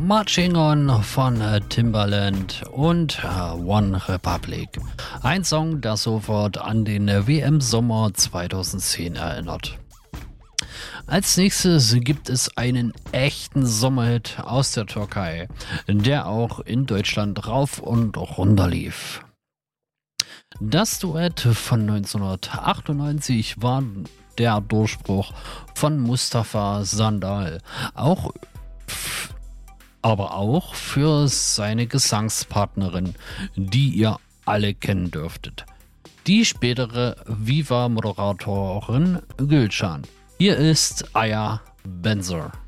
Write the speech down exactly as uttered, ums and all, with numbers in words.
Marching On von äh, Timbaland und äh, One Republic. Ein Song, der sofort an den äh, W M-Sommer zweitausendzehn erinnert. Als nächstes gibt es einen echten Sommerhit aus der Türkei, der auch in Deutschland rauf und runter lief. Das Duett von neunzehnhundertachtundneunzig war der Durchbruch von Mustafa Sandal, auch aber auch für seine Gesangspartnerin, die ihr alle kennen dürftet. Die spätere Viva-Moderatorin Gülcan. Hier ist Aya Benzer.